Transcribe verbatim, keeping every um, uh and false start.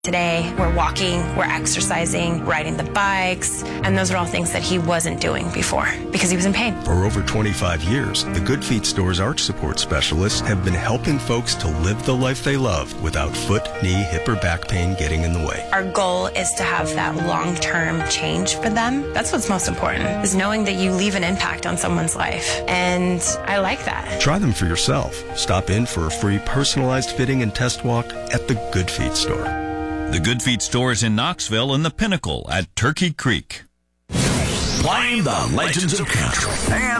Today, we're walking, we're exercising, riding the bikes, and those are all things that he wasn't doing before because he was in pain. For over twenty-five years, the Good Feet Store's arch support specialists have been helping folks to live the life they love without foot, knee, hip, or back pain getting in the way. Our goal is to have that long-term change for them. That's what's most important, is knowing that you leave an impact on someone's life, and I like that. Try them for yourself. Stop in for a free personalized fitting and test walk at the Good Feet Store. The Good Feet Store is in Knoxville and the Pinnacle at Turkey Creek. Playing the legends of country and